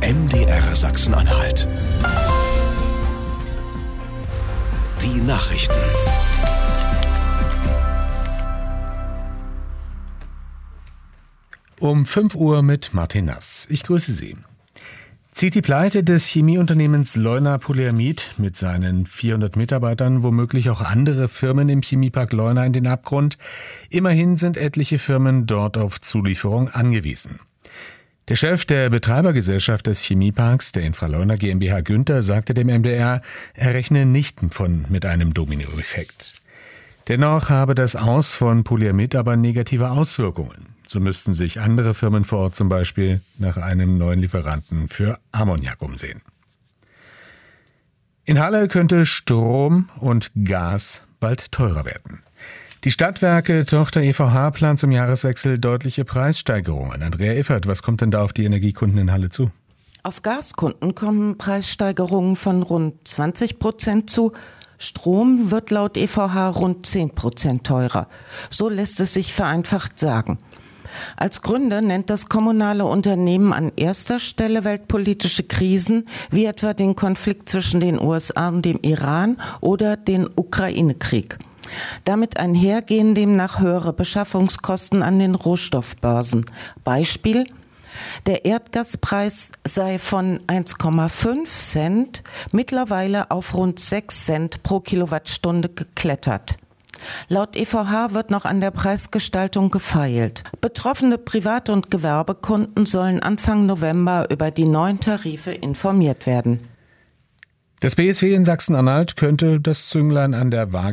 MDR Sachsen-Anhalt. Die Nachrichten. Um 5 Uhr mit Martin Nass. Ich grüße Sie. Zieht die Pleite des Chemieunternehmens Leuna Polyamid mit seinen 400 Mitarbeitern womöglich auch andere Firmen im Chemiepark Leuna in den Abgrund? Immerhin sind etliche Firmen dort auf Zulieferung angewiesen. Der Chef der Betreibergesellschaft des Chemieparks, der Infraleuna GmbH Günther, sagte dem MDR, er rechne nicht mit einem Dominoeffekt. Dennoch habe das Aus von Polyamid aber negative Auswirkungen. So müssten sich andere Firmen vor Ort zum Beispiel nach einem neuen Lieferanten für Ammoniak umsehen. In Halle könnte Strom und Gas bald teurer werden. Die Stadtwerke Tochter EVH plant zum Jahreswechsel deutliche Preissteigerungen. Andrea Iffert, was kommt denn da auf die Energiekunden in Halle zu? Auf Gaskunden kommen Preissteigerungen von rund 20% zu. Strom wird laut EVH rund 10% teurer. So lässt es sich vereinfacht sagen. Als Gründe nennt das kommunale Unternehmen an erster Stelle weltpolitische Krisen, wie etwa den Konflikt zwischen den USA und dem Iran oder den Ukraine-Krieg. Damit einhergehen demnach höhere Beschaffungskosten an den Rohstoffbörsen. Beispiel: Der Erdgaspreis sei von 1,5 Cent mittlerweile auf rund 6 Cent pro Kilowattstunde geklettert. Laut EVH wird noch an der Preisgestaltung gefeilt. Betroffene Privat- und Gewerbekunden sollen Anfang November über die neuen Tarife informiert werden. Das BSW in Sachsen-Anhalt könnte das Zünglein an der Waage